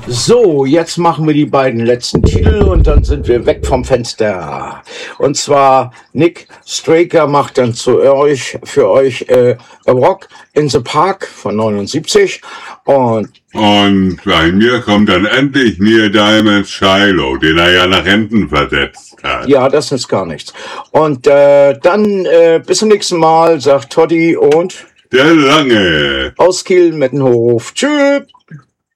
So, jetzt machen wir die beiden letzten Titel und dann sind wir weg vom Fenster. Und zwar Nick Straker macht dann für euch A Rock in the Park von 79 und bei mir kommt dann endlich Neil Diamond Shiloh, den er ja nach Renten versetzt hat. Ja, das ist gar nichts. Und dann bis zum nächsten Mal, sagt Toddy und Der Lange aus Kiel, Mettenhof. Tschüss.